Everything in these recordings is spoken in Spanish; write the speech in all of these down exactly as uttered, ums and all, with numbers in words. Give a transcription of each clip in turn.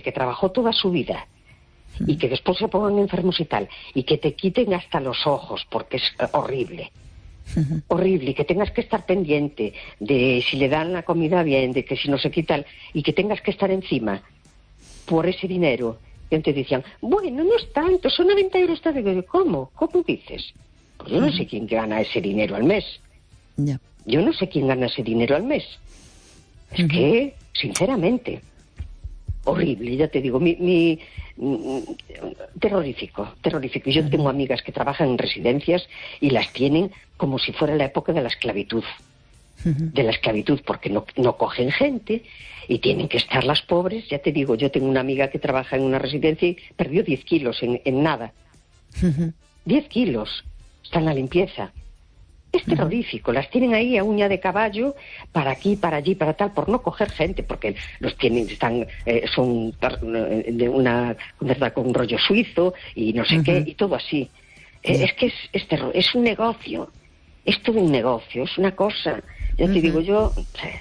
gente que trabajó toda su vida y que después se pongan enfermos y tal, y que te quiten hasta los ojos, porque es eh, horrible. Uh-huh. Horrible, y que tengas que estar pendiente de si le dan la comida bien, de que si no se quita, y que tengas que estar encima por ese dinero. Y entonces decían, bueno, no es tanto, son noventa euros. Digo, ¿cómo? ¿Cómo dices? Pues yo no uh-huh. sé quién gana ese dinero al mes. Yeah. Yo no sé quién gana ese dinero al mes. Es uh-huh. que, sinceramente, horrible, ya te digo, mi, mi, mi terrorífico, terrorífico. Yo uh-huh. tengo amigas que trabajan en residencias y las tienen como si fuera la época de la esclavitud. Uh-huh. De la esclavitud, porque no, no cogen gente y tienen que estar las pobres. Ya te digo, yo tengo una amiga que trabaja en una residencia y perdió diez kilos en, en nada. Uh-huh. diez kilos. Está en la limpieza. Es terrorífico, uh-huh. las tienen ahí a uña de caballo, para aquí, para allí, para tal, por no coger gente, porque los tienen, están, eh, son de una, verdad, con un rollo suizo y no sé uh-huh. qué, y todo así. Uh-huh. Eh, es que es, es, terror, es un negocio, es todo un negocio, es una cosa, ya te uh-huh. digo yo,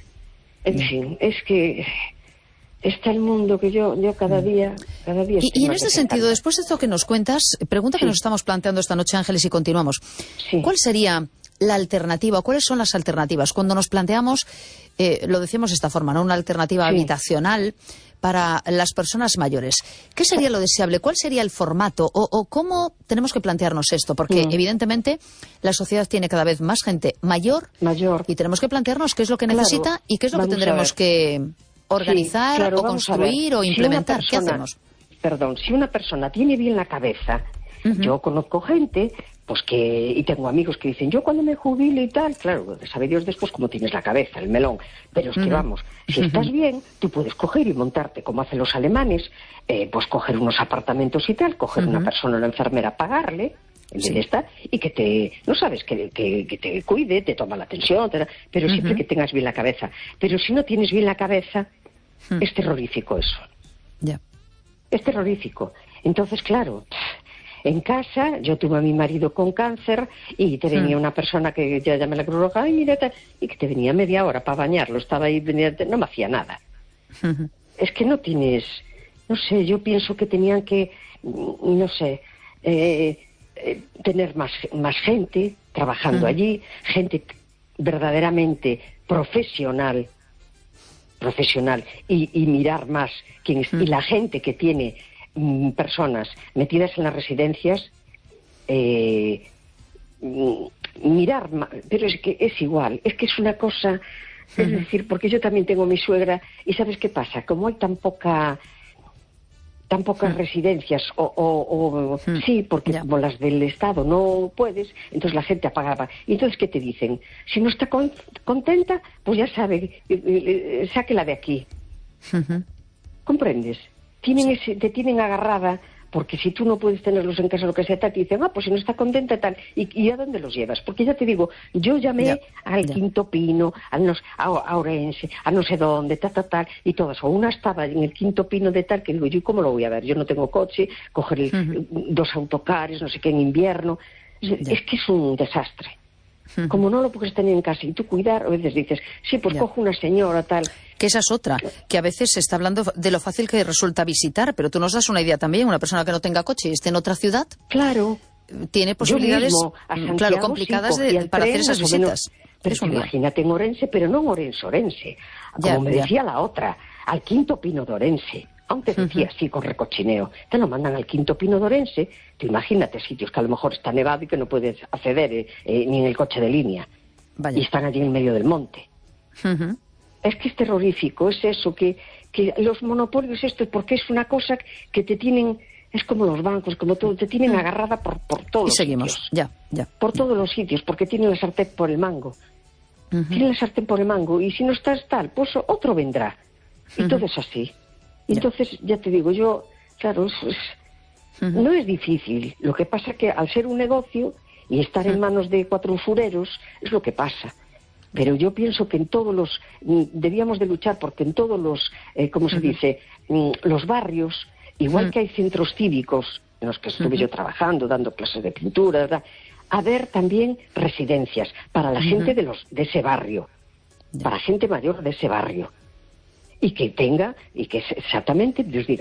en uh-huh. fin, es que está el mundo que yo yo cada día cada día y, y en este sentido, después de esto que nos cuentas, pregunta que sí. nos estamos planteando esta noche, Ángeles, y continuamos. Sí. ¿Cuál sería la alternativa? ¿Cuáles son las alternativas? Cuando nos planteamos, eh, lo decíamos de esta forma, ¿no? Una alternativa sí. habitacional para las personas mayores. ¿Qué sería lo deseable? ¿Cuál sería el formato? ¿O, o cómo tenemos que plantearnos esto? Porque, mm. evidentemente, la sociedad tiene cada vez más gente mayor, mayor. y tenemos que plantearnos qué es lo que claro. necesita y qué es lo Vamos que tendremos que organizar, sí, claro, o construir, o implementar. Si persona, ¿qué hacemos? Perdón, si una persona tiene bien la cabeza, uh-huh. yo conozco gente, pues que, y tengo amigos que dicen, yo cuando me jubile y tal, claro, sabe Dios después cómo tienes la cabeza, el melón, pero es que uh-huh. vamos, si uh-huh. estás bien, tú puedes coger y montarte, como hacen los alemanes, eh, pues coger unos apartamentos y tal, coger uh-huh. una persona, una enfermera, pagarle, en vez sí. de estar, y que te, no sabes, que, que, que te cuide, te toma la atención, te, pero uh-huh. siempre que tengas bien la cabeza. Pero si no tienes bien la cabeza, uh-huh. es terrorífico eso. Ya. Yeah. Es terrorífico. Entonces, claro, en casa, yo tuve a mi marido con cáncer y te venía uh-huh. una persona que ya llamé a la Cruz Roja, ay, mira, y que te venía media hora para bañarlo, estaba ahí, venía, no me hacía nada. Uh-huh. Es que no tienes, no sé, yo pienso que tenían que, no sé, eh, eh, tener más, más gente trabajando uh-huh. allí, gente verdaderamente profesional, profesional, y, y mirar más quién es, uh-huh. y la gente que tiene mm, personas metidas en las residencias, eh, mm, mirar más, pero es que es igual, es que es una cosa, uh-huh. es decir, porque yo también tengo mi suegra, y ¿sabes qué pasa? Como hay tan poca tan pocas uh-huh. residencias, o, o, o uh-huh. sí, porque yeah. como las del Estado no puedes, entonces la gente apagaba. Y entonces, ¿qué te dicen? Si no está con, contenta, pues ya sabe, eh, eh, sáquela de aquí. Uh-huh. ¿Comprendes? Tienen sí. ese, te tienen agarrada, porque si tú no puedes tenerlos en casa, lo que sea, tal, te dicen, ah, pues si no está contenta, tal, ¿y, y a dónde los llevas? Porque ya te digo, yo llamé yeah. al yeah. Quinto Pino, a, nos, a, a Orense, a no sé dónde, tal, tal, tal, y todas. O una estaba en el Quinto Pino de tal, que digo, ¿yo cómo lo voy a ver? Yo no tengo coche, coger el, uh-huh. dos autocares, no sé qué, en invierno. Yeah. Es que es un desastre. Uh-huh. Como no lo puedes tener en casa y tú cuidar, a veces dices, sí, pues yeah. cojo una señora, tal. Que esa es otra, que a veces se está hablando de lo fácil que resulta visitar, pero tú nos das una idea también, una persona que no tenga coche y esté en otra ciudad, claro, tiene posibilidades, mismo, claro, complicadas sí, de, para hacer esas visitas. Pero es imagínate en Orense, pero no en Orense, Orense, como ya, me ya. decía la otra, al Quinto Pino de Orense, aunque decía uh-huh. así con recochineo, te lo mandan al Quinto Pino de Orense, tú imagínate sitios que a lo mejor está nevado y que no puedes acceder eh, eh, ni en el coche de línea, Vaya. y están allí en medio del monte. Uh-huh. Es que es terrorífico, es eso, que, que los monopolios, esto, porque es una cosa que te tienen, es como los bancos, como todo, te tienen agarrada por, por todos los seguimos. sitios. Ya, ya. Por ya. todos los sitios, porque tienen la sartén por el mango. Uh-huh. Tienen la sartén por el mango, y si no estás tal, pues otro vendrá. Y uh-huh. todo es así. Y ya. Entonces, ya te digo, yo, claro, es, es, uh-huh. no es difícil. Lo que pasa que al ser un negocio y estar uh-huh. en manos de cuatro usureros, es lo que pasa. Pero yo pienso que en todos los, debíamos de luchar porque en todos los, eh, ¿cómo se uh-huh. dice?, los barrios, igual uh-huh. que hay centros cívicos en los que estuve uh-huh. yo trabajando, dando clases de pintura, ¿verdad?, haber también residencias para la uh-huh. gente de, los, de ese barrio, yeah. para gente mayor de ese barrio, y que tenga, y que exactamente, Dios diga,